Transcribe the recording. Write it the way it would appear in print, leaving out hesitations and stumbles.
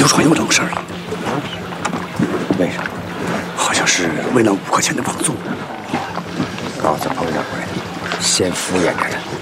就传有这种事儿了。 为啥？ 好像是为那5块钱的房租。 告诉彭掌柜，先敷衍着他。